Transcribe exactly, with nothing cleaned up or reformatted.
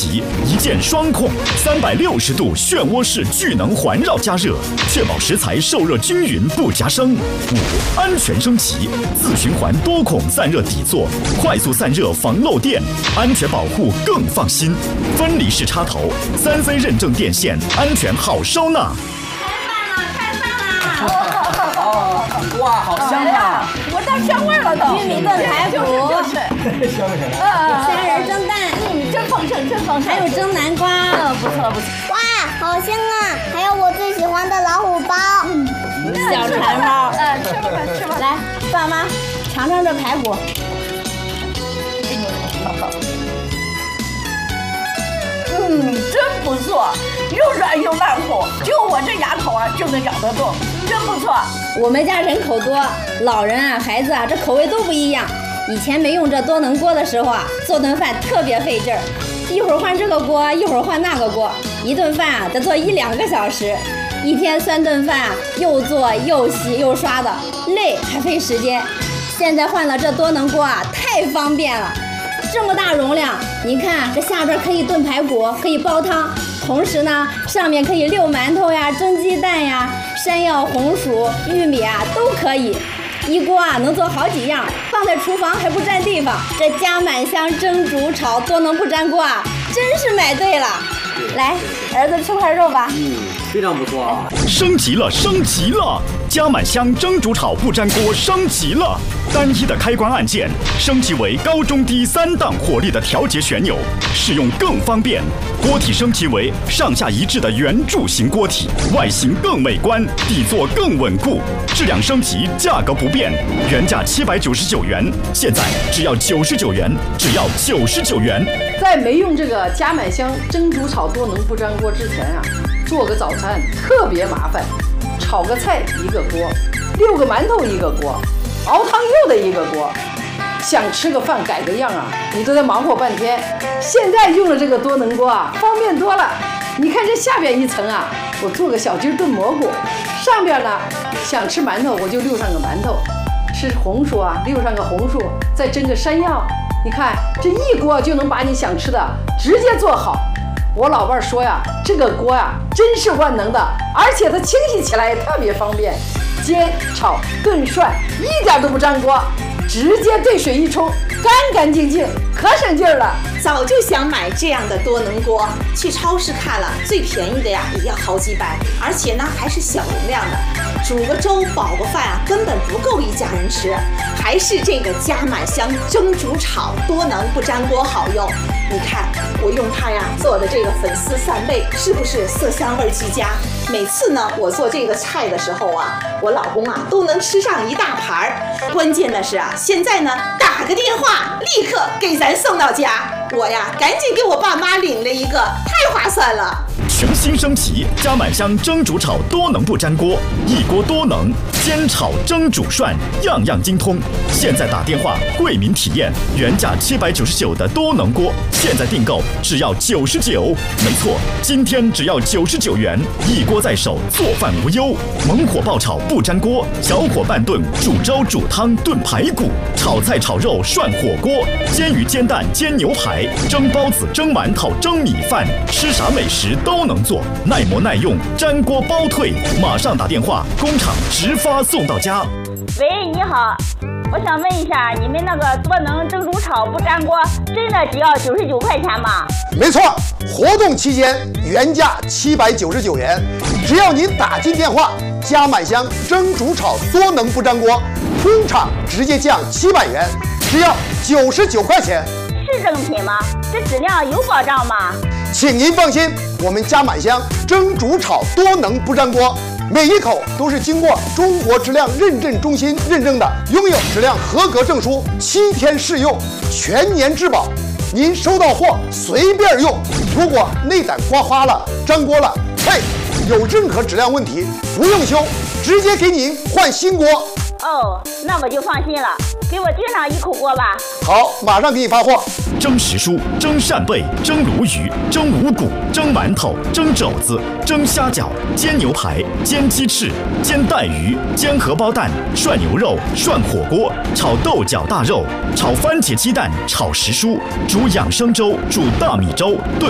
奇，一键双控，三百六十度漩涡式聚能环绕加热，确保食材受热均匀不夹生。五、安全升级，自循环多孔散热底座，快速散热防漏电，安全保护更放心。分离式插头，三 C 认证电线，安全好收纳。 开饭了，开饭了！ 哦，哇，好香啊！ 闻到香味了都。 玉米炖排骨， 就是香起来。 虾仁蒸蛋， 嗯，真丰盛，真丰盛。 还有蒸南瓜， 嗯，不错不错。 哇，好香啊！还有我最喜欢的老虎包， 嗯，小馋包。 嗯，吃吧吧，吃吧。 来，爸妈尝尝这排骨。 嗯，真不错，又软又烂乎，就我这牙口啊就能咬得动，真不错。 我们家人口多，老人啊、孩子啊，这口味都不一样。以前没用这多能锅的时候啊，做顿饭特别费劲儿，一会儿换这个锅，一会儿换那个锅，一顿饭啊得做一两个小时，一天三顿饭啊，又做又洗又刷的，累还费时间。现在换了这多能锅啊，太方便了。这么大容量，你看这下边可以炖排骨，可以煲汤，同时呢，上面可以溜馒头呀、蒸鸡蛋呀、山药、红薯、玉米啊都可以。一锅啊能做好几样，放在厨房还不占地方。这加满香蒸煮炒多能不粘锅啊，真是买对了。来，儿子吃块肉吧。 嗯，非常不错啊。 升级了，升级了！加满香蒸煮炒不粘锅升级了。单一的开关按键升级为高中低三档火力的调节旋钮，使用更方便。锅体升级为上下一致的圆柱形锅体，外形更美观，底座更稳固。质量升级，价格不变，原价七百九十九元，现在只要九十九元，只要九十九元。 在没用这个加满香蒸煮炒多能不粘锅之前啊，做个早餐特别麻烦，炒个菜一个锅，溜个馒头一个锅，熬汤又得一个锅，想吃个饭改个样啊，你都得忙活半天。现在用了这个多能锅啊，方便多了。你看这下边一层啊，我做个小鸡炖蘑菇，上边呢想吃馒头我就溜上个馒头，吃红薯啊溜上个红薯，再蒸个山药。你看这一锅就能把你想吃的直接做好。我老伴说呀，这个锅呀真是万能的，而且它清洗起来也特别方便，煎、炒、炖、涮一点都不粘锅，直接兑水一冲，干干净净，可省劲儿了。 早就想买这样的多能锅，去超市看了，最便宜的呀也要好几百，而且呢还是小容量的，煮个粥饱个饭啊根本不够一家人吃，还是这个加满香蒸煮炒多能不粘锅好用。你看我用它呀做的这个粉丝扇贝，是不是色香味俱佳？每次呢我做这个菜的时候啊，我老公啊都能吃上一大盘儿。关键的是啊，现在呢打个电话立刻给咱送到家，我呀赶紧给我爸妈领了一个，太划算了。 全新升级加满香蒸煮炒多能不粘锅，一锅多能，煎炒蒸煮涮样样精通。现在打电话惠民体验，原价七百九十九的多能锅，现在订购只要九十九。没错，今天只要九十九元，一锅在手，做饭无忧。猛火爆炒不粘锅，小火慢炖煮粥煮汤炖排骨，炒菜炒肉涮火锅，煎鱼煎蛋煎牛排，蒸包子蒸馒头蒸米饭，吃啥美食都能做，耐磨耐用，粘锅包退。马上打电话，工厂直发送到家。 喂，你好，我想问一下，你们那个多能蒸煮炒不粘锅，真的只要九十九块钱吗？ 没错，活动期间原价七百九十九元，只要您打进电话，加满香蒸煮炒多能不粘锅，工厂直接降七百元，只要九十九块钱。 是正品吗？这质量有保障吗？ 请您放心，我们加满香蒸煮炒多能不粘锅，每一口都是经过中国质量认证中心认证的，拥有质量合格证书，七天试用，全年质保。您收到货随便用，如果内胆刮花了、粘锅了，嘿，有任何质量问题不用修，直接给您换新锅。 哦，那我就放心了，给我订上一口锅吧。 好，马上给你发货。 蒸时蔬、蒸扇贝、蒸鲈鱼、蒸五谷、蒸馒头、蒸肘子、蒸虾饺、煎牛排、煎鸡翅、煎带鱼、煎荷包蛋、涮牛肉、涮火锅、炒豆角大肉、炒番茄鸡蛋、炒时蔬、煮养生粥、煮大米粥、炖